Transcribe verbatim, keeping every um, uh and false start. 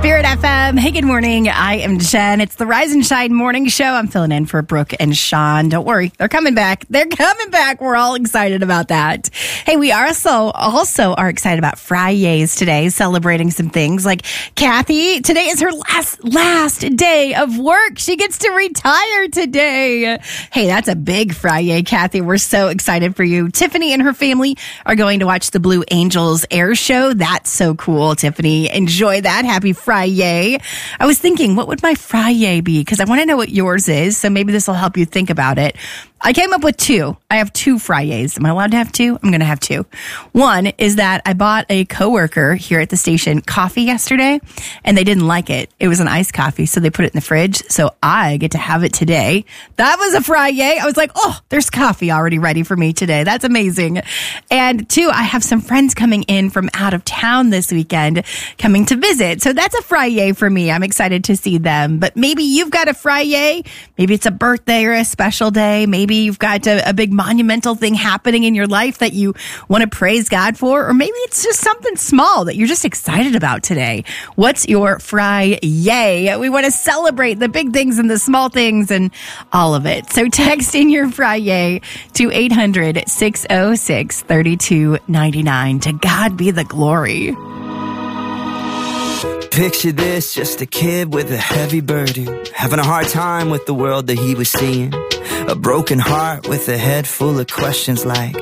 Spirit F M. Hey, good morning. I am Jen. It's the Rise and Shine Morning Show. I'm filling in for Brooke and Sean. Don't worry. They're coming back. They're coming back. We're all excited about that. Hey, we are also, also are excited about Fridays today, celebrating some things like Kathy. Today is her last, last day of work. She gets to retire today. Hey, that's a big Friday, Kathy. We're so excited for you. Tiffany and her family are going to watch the Blue Angels air show. That's so cool, Tiffany. Enjoy that. Happy Friday. I was thinking, what would my Friday be? Because I want to know what yours is. So maybe this will help you think about it. I came up with two. I have two Fridays. Am I allowed to have two? I'm going to have two. One is that I bought a coworker here at the station coffee yesterday, and they didn't like it. It was an iced coffee, so they put it in the fridge. So I get to have it today. That was a Friday. I was like, oh, there's coffee already ready for me today. That's amazing. And two, I have some friends coming in from out of town this weekend coming to visit. So that's a Friday for me. I'm excited to see them. But maybe you've got a Friday. Maybe it's a birthday or a special day. Maybe you've got a, a big monumental thing happening in your life that you want to praise God for, or maybe it's just something small that you're just excited about today. What's your Friday? We want to celebrate the big things and the small things and all of it. So text in your Friday to eight hundred, six oh six, three two nine nine. To God be the glory. Picture this, just a kid with a heavy burden, having a hard time with the world that he was seeing. A broken heart with a head full of questions like,